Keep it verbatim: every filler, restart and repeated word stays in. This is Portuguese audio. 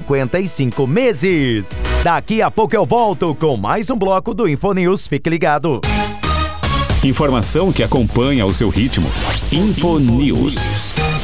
cinquenta e cinco meses. Daqui a pouco eu volto com mais um bloco do Infonews. Fique ligado. Informação que acompanha o seu ritmo. Infonews.